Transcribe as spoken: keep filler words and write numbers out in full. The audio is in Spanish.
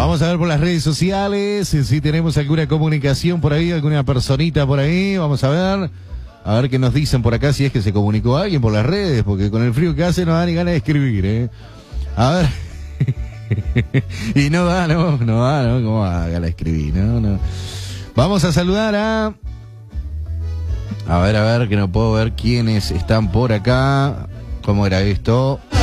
Vamos a ver por las redes sociales si, si tenemos alguna comunicación por ahí, alguna personita por ahí. Vamos a ver. A ver qué nos dicen por acá, si es que se comunicó alguien por las redes, porque con el frío que hace no da ni ganas de escribir, ¿eh? A ver. Y no da, no, no da, ¿no? ¿Cómo va a ganas de escribir? No, no. Vamos a saludar a... A ver, a ver, que no puedo ver quiénes están por acá. ¿Cómo era esto?